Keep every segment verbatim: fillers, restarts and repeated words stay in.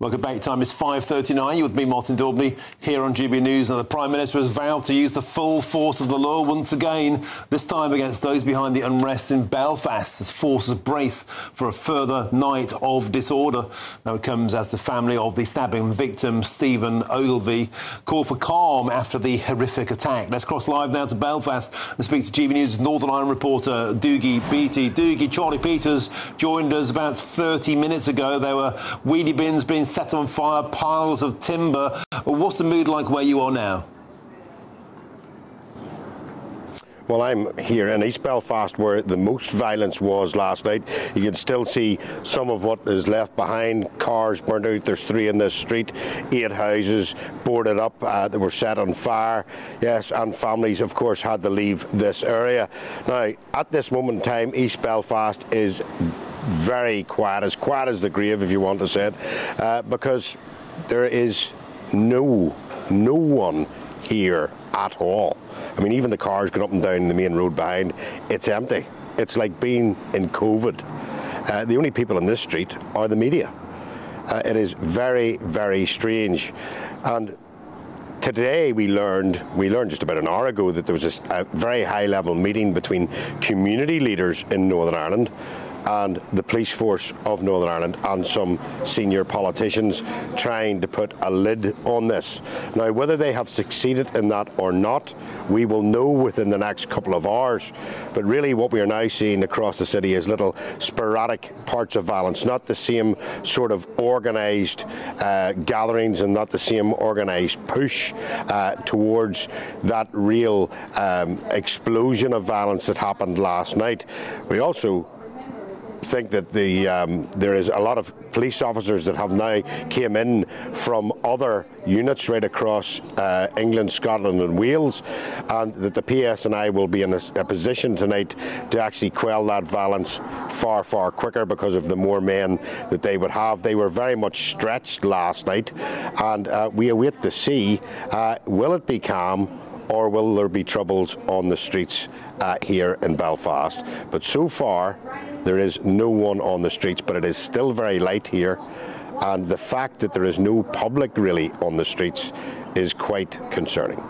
Welcome back. Time is five thirty-nine. You with me, Martin Daubney, here on G B News. Now, the Prime Minister has vowed to use the full force of the law once again, this time against those behind the unrest in Belfast, as forces brace for a further night of disorder. Now, it comes as the family of the stabbing victim, Stephen Ogilvie, called for calm after the horrific attack. Let's cross live now to Belfast and speak to G B News' Northern Ireland reporter, Dougie Beattie. Dougie, Charlie Peters joined us about thirty minutes ago. There were weedy bins being set on fire, piles of timber. What's the mood like where you are now? Well, I'm here in East Belfast where the most violence was last night. You can still see some of what is left behind. Cars burnt out. There's three in this street. Eight houses boarded up. Uh, they were set on fire. Yes, and families, of course, had to leave this area. Now, at this moment in time, East Belfast is very quiet, as quiet as the grave, if you want to say it, uh, because there is no, no one here at all. I mean, even the cars going up and down the main road behind, it's empty. It's like being in COVID. Uh, the only people in this street are the media. Uh, it is very, very strange. And today we learned, we learned just about an hour ago that there was a, a very high-level meeting between community leaders in Northern Ireland and the police force of Northern Ireland and some senior politicians trying to put a lid on this. Now, whether they have succeeded in that or not, we will know within the next couple of hours. But really what we are now seeing across the city is little sporadic parts of violence, not the same sort of organised uh, gatherings and not the same organised push uh, towards that real um, explosion of violence that happened last night. We also think that the um, there is a lot of police officers that have now came in from other units right across uh, England, Scotland and Wales, and that the P S N I will be in a, a position tonight to actually quell that violence far, far quicker because of the more men that they would have. They were very much stretched last night, and uh, we await to see, uh, will it be calm or will there be troubles on the streets uh, here in Belfast? But so far, there is no one on the streets, but it is still very light here. And the fact that there is no public really on the streets is quite concerning.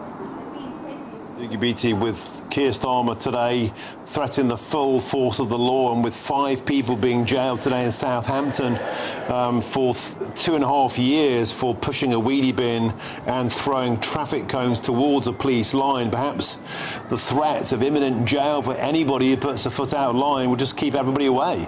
Dougie Beattie with Keir Starmer today threatening the full force of the law, and with five people being jailed today in Southampton um, for th two and a half years for pushing a weedy bin and throwing traffic cones towards a police line. Perhaps the threat of imminent jail for anybody who puts a foot out of line will just keep everybody away.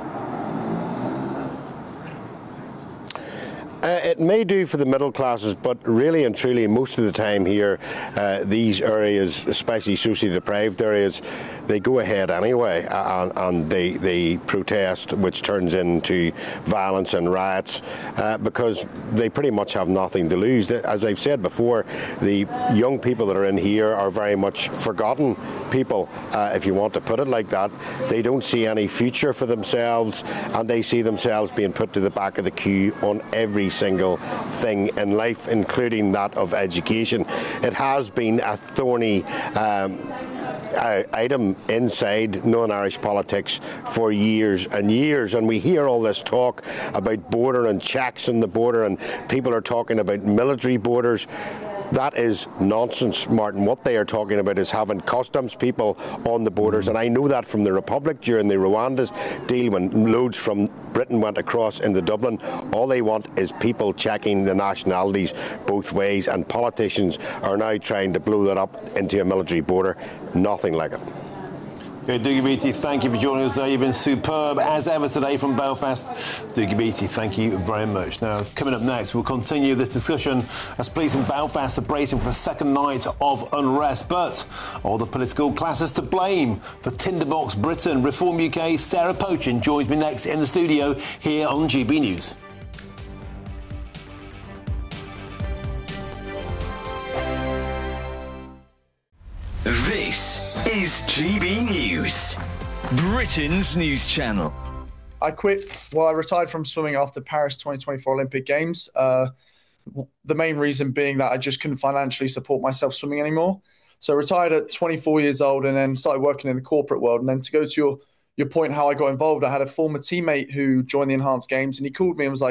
Uh, it may do for the middle classes, but really and truly, most of the time here, uh, these areas, especially socially deprived areas, they go ahead anyway, and, and they, they protest, which turns into violence and riots, uh, because they pretty much have nothing to lose. As I've said before, the young people that are in here are very much forgotten people, uh, if you want to put it like that. They don't see any future for themselves, and they see themselves being put to the back of the queue on every single thing in life, including that of education. It has been a thorny um, uh, item inside Northern Irish politics for years and years, and we hear all this talk about border and checks on the border, and people are talking about military borders. That is nonsense, Martin. What they are talking about is having customs people on the borders, and I know that from the Republic during the Rwanda's deal when loads from Britain went across into Dublin. All they want is people checking the nationalities both ways, and politicians are now trying to blow that up into a military border. Nothing like it. Okay, Dougie Beattie, thank you for joining us there. You've been superb as ever today from Belfast. Dougie Beattie, thank you very much. Now, coming up next, we'll continue this discussion as police in Belfast are bracing for a second night of unrest. But are the political classes to blame for Tinderbox Britain? Reform U K Sarah Pochin joins me next in the studio here on G B News. This is G B News, Britain's news channel. I quit, well, I retired from swimming after Paris twenty twenty-four Olympic Games. Uh, the main reason being that I just couldn't financially support myself swimming anymore. So I retired at twenty-four years old and then started working in the corporate world. And then to go to your, your point, how I got involved, I had a former teammate who joined the Enhanced Games, and he called me and was like,